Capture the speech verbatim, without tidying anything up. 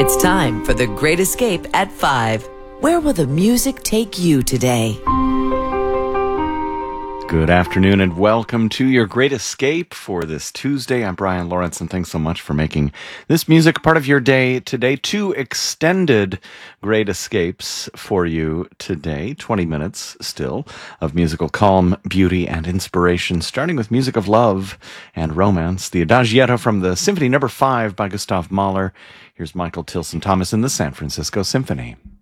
It's time for The Great Escape at five. Where will the music take you today? Good afternoon and welcome to your Great Escape for this Tuesday. I'm Brian Lawrence, and thanks so much for making this music part of your day today. Two extended Great Escapes for you today. twenty minutes still of musical calm, beauty, and inspiration, starting with music of love and romance. The Adagietto from the Symphony Number five by Gustav Mahler. Here's Michael Tilson Thomas in the San Francisco Symphony.